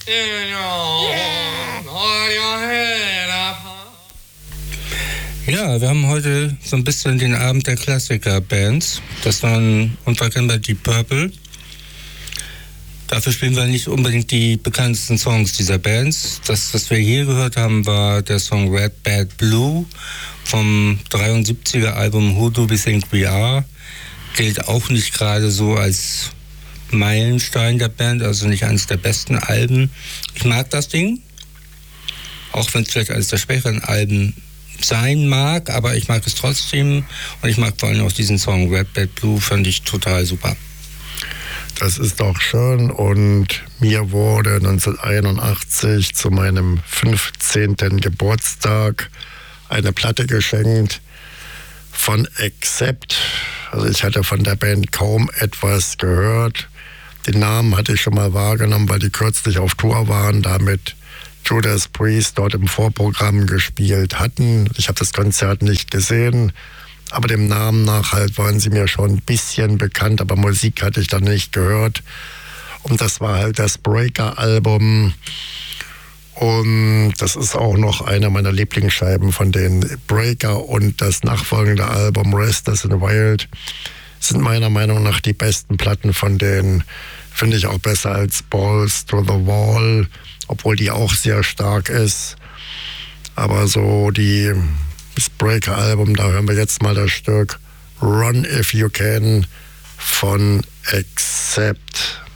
Ja, wir haben heute so ein bisschen den Abend der Klassiker-Bands. Das waren unverkennbar Deep Purple. Dafür spielen wir nicht unbedingt die bekanntesten Songs dieser Bands. Das, was wir hier gehört haben, war der Song Red Bad Blue vom 73er Album Who Do We Think We Are. Gilt auch nicht gerade so als Meilenstein der Band, also nicht eines der besten Alben. Ich mag das Ding, auch wenn es vielleicht eines der schwächeren Alben sein mag, aber ich mag es trotzdem und ich mag vor allem auch diesen Song Red Bad Blue, fand ich total super. Das ist doch schön und mir wurde 1981 zu meinem 15. Geburtstag eine Platte geschenkt von Accept. Also ich hatte von der Band kaum etwas gehört. Den Namen hatte ich schon mal wahrgenommen, weil die kürzlich auf Tour waren, damit Judas Priest dort im Vorprogramm gespielt hatten. Ich habe das Konzert nicht gesehen, aber dem Namen nach halt waren sie mir schon ein bisschen bekannt, aber Musik hatte ich dann nicht gehört. Und das war halt das Breaker-Album. Und das ist auch noch eine meiner Lieblingsscheiben von den Breaker. Und das nachfolgende Album Restless and Wild sind meiner Meinung nach die besten Platten von denen. Finde ich auch besser als Balls to the Wall, obwohl die auch sehr stark ist. Aber so das Breaker-Album, da hören wir jetzt mal das Stück Run If You Can von Accept.